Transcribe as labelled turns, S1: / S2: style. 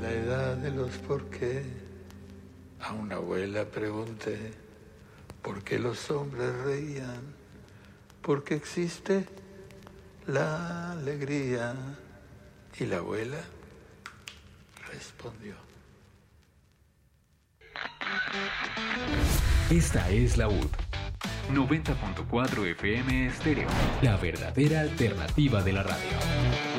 S1: la edad de los por qué, a una abuela pregunté por qué los hombres reían, porque existe la alegría. Y la abuela respondió.
S2: Esta es la UD 90.4 FM Estéreo, la verdadera alternativa de la radio.